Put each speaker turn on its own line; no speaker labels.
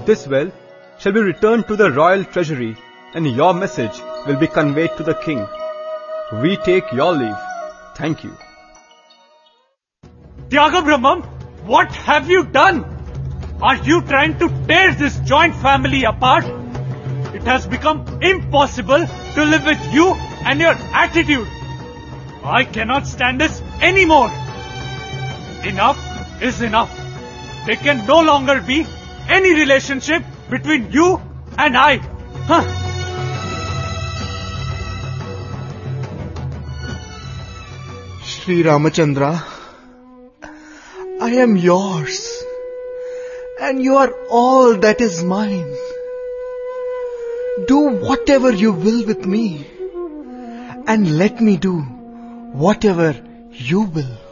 this wealth shall be returned to the royal treasury, and your message will be conveyed to the king. We take your leave. Thank you.
Tyagabrahmam, what have you done? Are you trying to tear this joint family apart? It has become impossible to live with you and your attitude. I cannot stand this anymore. Enough is enough. There can no longer be any relationship between you and I.
Sri Ramachandra, I am yours, and you are all that is mine. Do whatever you will with me, and let me do whatever you will.